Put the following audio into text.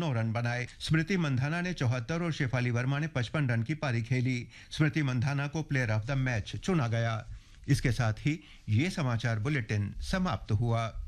9 run बनाए। स्मृति मंधाना ने 74 और शेफाली वर्मा ने 55 रन की पारी खेली। स्मृति मंधाना को प्लेयर ऑफ द मैच चुना गया। इसके साथ ही ये समाचार बुलेटिन समाप्त हुआ।